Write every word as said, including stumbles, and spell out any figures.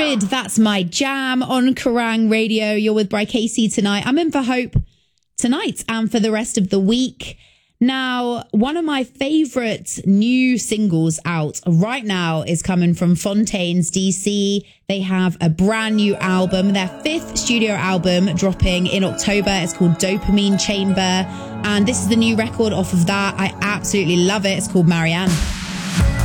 Good, that's my jam on Kerrang Radio. You're with Bri Casey tonight. I'm in for Hope tonight and for the rest of the week. Now, one of my favourite new singles out right now is coming from Fontaines D C. They have a brand new album, their fifth studio album dropping in October. It's called Dopamine Chamber. And this is the new record off of that. I absolutely love it. It's called Marianne.